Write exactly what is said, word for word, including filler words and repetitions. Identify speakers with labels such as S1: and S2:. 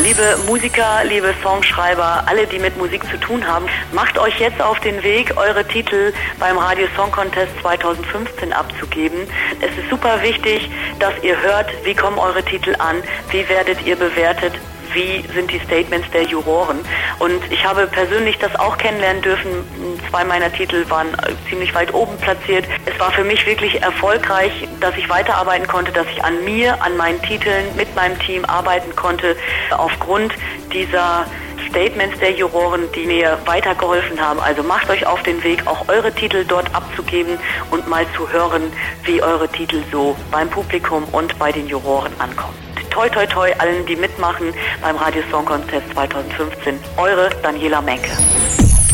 S1: Liebe Musiker, liebe Songschreiber, alle, die mit Musik zu tun haben, macht euch jetzt auf den Weg, eure Titel beim Radio Song Contest zweitausendfünfzehn abzugeben. Es ist super wichtig, dass ihr hört, wie kommen eure Titel an, wie werdet ihr bewertet, wie sind die Statements der Juroren. Und ich habe persönlich das auch kennenlernen dürfen. Zwei meiner Titel waren ziemlich weit oben platziert. Es war für mich wirklich erfolgreich, dass ich weiterarbeiten konnte, dass ich an mir, an meinen Titeln mit meinem Team arbeiten konnte, aufgrund dieser Statements der Juroren, die mir weitergeholfen haben. Also macht euch auf den Weg, auch eure Titel dort abzugeben und mal zu hören, wie eure Titel so beim Publikum und bei den Juroren ankommen. Toi, toi, toi, allen, die mitmachen beim Radio Song Contest zweitausendfünfzehn. Eure Daniela Menke.